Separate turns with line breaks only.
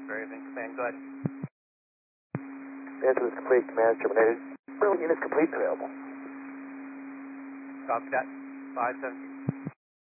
Raven Command, go ahead.
Answer is complete, command terminated. Units complete and available.
Copy that. 517.